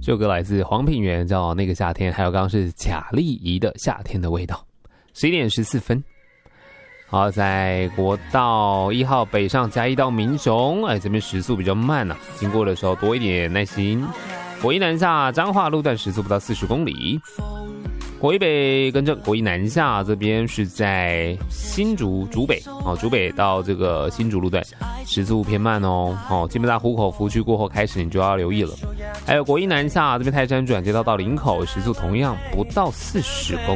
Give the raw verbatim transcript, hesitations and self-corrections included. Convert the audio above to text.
这首歌来自黄品源，叫《那个夏天》，还有刚刚是贾丽仪的《夏天的味道》。十一点十四分。好，在国道一号北上嘉义到民雄，哎，这边时速比较慢啊，经过的时候多一点耐心。国一南下彰化路段时速不到四十公里。国一北更正，国一南下这边是在新竹竹北哦，竹北到这个新竹路段时速偏慢哦。哦，金门大湖口服务区过后开始你就要留意了。还有国一南下这边泰山转接道到林口时速同样不到四十公里。